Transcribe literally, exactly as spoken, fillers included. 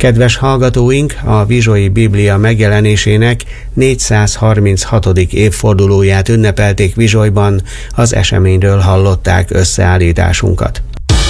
Kedves hallgatóink, a Vizsolyi Biblia megjelenésének négyszázharminchatodik évfordulóját ünnepelték Vizsolyban, az eseményről hallották összeállításunkat.